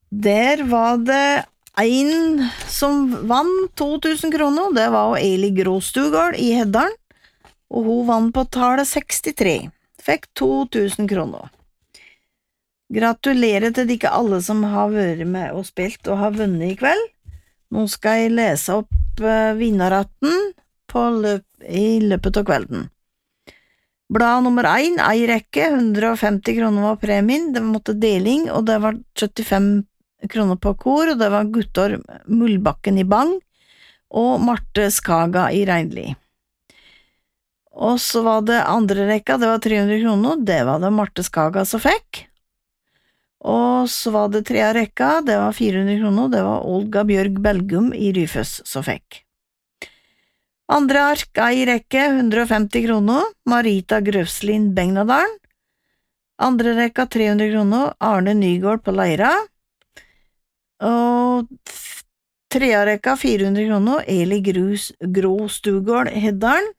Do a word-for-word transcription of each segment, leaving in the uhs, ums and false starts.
Der var det en som vann to tusen kroner, det var Eli Grostugård i Heddalen, og hun vann på tallet sekstitre, fikk to tusen kroner. Gratulerer til ikke alle som har vært med og spilt og har vunnet i kveld. Nå skal jeg lese opp uh, vinnerratten på løp, i løpet av kvelden. Blad nummer én, ei rekke, hundre og femti kroner var premien, det måtte deling, og det var syttifem kroner på kor, og det var Guttorm Mullbakken i Bang, og Marte Skaga i Reinli. Og så var det andre rekka, det var tre hundre kroner, det var det Marte Skaga som fikk. Og så var det tredje rekka, det var fire hundre kroner, det var Olga Bjørg Belgum i Ryføs som fikk. Andre ark, ei rekke, hundre og femti kroner, Marita Grøvslin Begnadalen. Andre rekka, tre hundre kroner, Arne Nygård på Leira. Og tredje rekka, fire hundre kroner, Eli Grus, Grå Stugård Heddalen.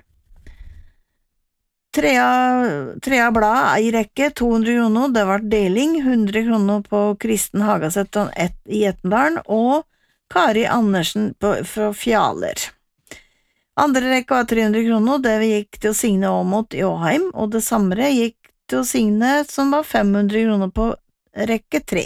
Tredje blad, ei rekke, to hundre kroner, det var deling, hundre kroner på Kristen Hagaseth i Etendalen, og Kari Andersen på, fra Fjaler. Andre rekka var tre hundre kroner, det gikk til å signe Åmot i Åheim, og det samme gikk til å signe som var fem hundre kroner på rekke tre.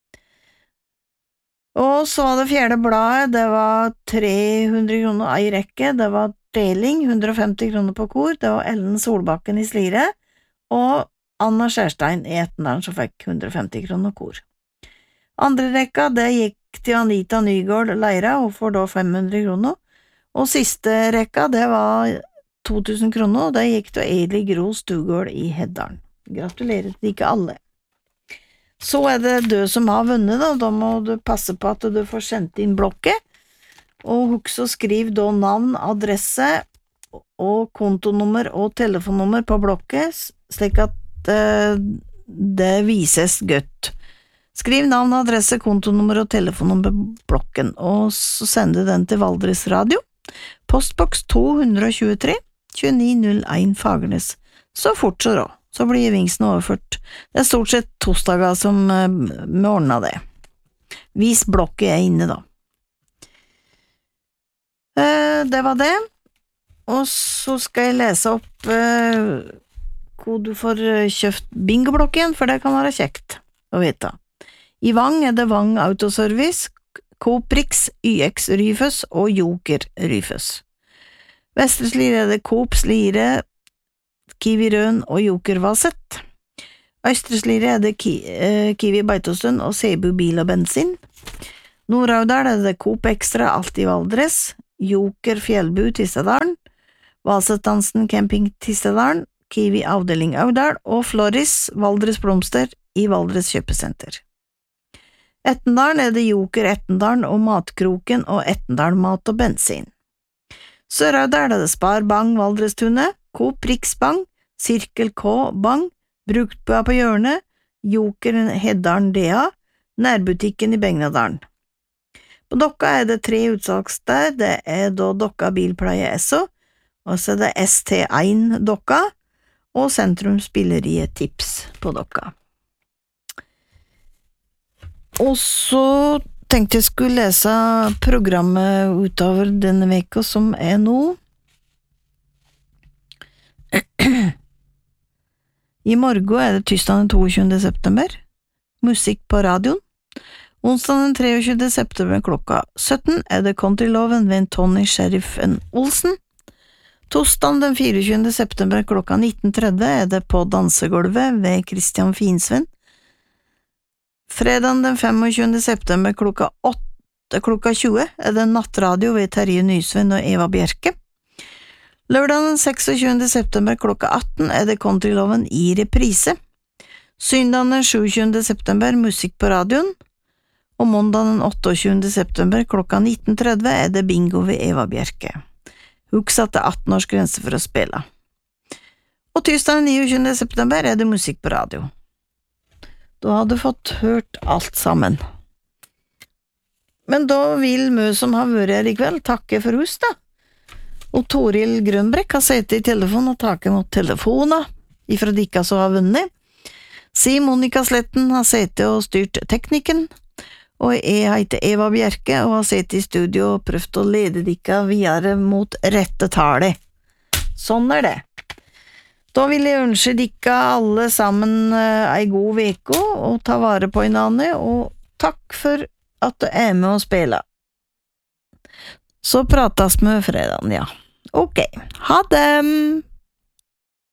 Og så var det fjerde bladet, det var tre hundre kroner ei rekke, det var deling, hundre og femti kroner på kor, det var Ellen Solbakken i Slire, og Anna Skjærstein i Etendalen som fikk hundre og femti kroner kor. Andre rekka, det gikk til Anita Nygård Leira, hun får da fem hundre kroner, og siste rekka, det var to tusen kroner, og det gikk til Eli Gro Stugård i Heddalen. Gratulerer til ikke alle. Så er det du som har vunnet, da, da må du passe på at du får sendt inn blokket, og husk å skrive da navn, adresse og kontonummer og telefonnummer på blokket, slik at uh, det vises godt. Skriv navn, adresse, kontonummer og telefonnummer på blokken, og så sender den til Valdres Radio, postboks to hundre tjuetre, tjueni null én Fagernes, så fort så råd. Så blir gevinsten overført. Det er stort sett torsdager som uh, vi ordner det. Vis blokket er inne da. Uh, det var det. Og så skal jeg lese opp uh, hvor du får kjøpt bingoblokk igjen, for det kan være kjekt å vite. I Vang er det Vang Autoservice, Coop Rix, Y X Ryføs og Joker Ryføs. Vestre Slire er det Coop Slire, Kiwi Røn og Joker Vaset. Østre Slire er det Ki eh, Kiwi Beitostund og Sebu Bil og Bensin. Nord-Audal er det Coop Extra Alt i Valdres, Joker Fjellbu Tistedalen, Vasetdansen Camping Tistedalen, Kiwi Avdeling Audal og Floris Valdres Blomster i Valdres Kjøpesenter. Etendalen er det Joker Etendalen og Matkroken og Etendal Mat og Bensin. Sør-Audal er det Spar Bang Valdrestunet, Coop Rix Bang, Sirkel K Bang, Bruktbua på hjørnet, Joker Heddalen D A, Nærbutikken i Begnadalen. På Dokka er det tre utsalgssted, det er da Dokka Bilpleie S O, og så er det S T én Dokka, og Sentrum Spilleriet Tips på Dokka. Og så tenkte jeg skulle lese programmet utover denne veka som er nå. I morgen er det tirsdag den toogtyvende september, musikk på radioen. Onsdag den treogtyvende september klokka sytten er det Countryloven ved Tony Sheriffen Olsen. Torsdag den fireogtyvende september klokka nitten tretti er det På dansegulvet ved Christian Finsven. Fredag den femogtyvende september klokka åtte klokka tjue er det Nattradio ved Terje Nysven og Eva Bjerke. Lørdag den seksogtyvende september klokka atten er det Countryloven i reprise. Søndag den sjuogtyvende september musikk på radioen, og mandag den otteogtyvende september klokka nitten tretti er det bingo ved Eva Bjerke. Husk at det er atten års grense for å spille. Og tirsdag den niogtyvende september er det musikk på radio. Da har du fått hørt alt sammen. Men da vil vi som har vært her i kveld takke for oss da. Og Toril Grønbrekk har sett i telefon og taket mot telefoner ifra dikka som har vunnet. Si Monika Sletten har sett og styrt teknikken, og jeg heter Eva Bjerke, og har sittet i studio og prøvd å lede dere videre mot rette tallet. Sånn er det. Da vil jeg ønske dere alle sammen ei god veke, og ta vare på hverandre, og takk for at du er med og spiller. Så prates vi fredagen, ja. Ok, ha det!